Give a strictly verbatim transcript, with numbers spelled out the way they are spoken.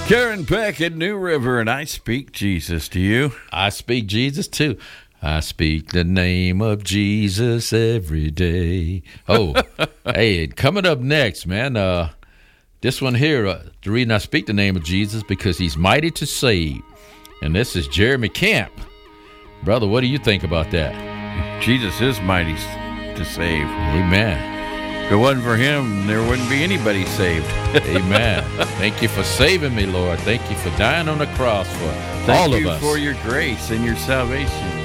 Karen Peck at New River, and I speak Jesus to you. I speak Jesus too. I speak the name of Jesus every day. Oh, hey, coming up next, man, uh, this one here, uh, the reason I speak the name of Jesus, because he's mighty to save. And this is Jeremy Camp. Brother, what do you think about that? Jesus is mighty to save. Amen. If it wasn't for him, there wouldn't be anybody saved. Amen. Thank you for saving me, Lord. Thank you for dying on the cross for Thank all of you us. for your grace and your salvation.